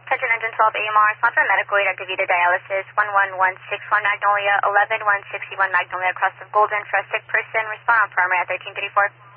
Attention Engine 12 AMR, sponsor medical aid at DaVita Dialysis, 11161 Magnolia, 11161 Magnolia, across the Golden for a sick person. Respond on primary at 1334.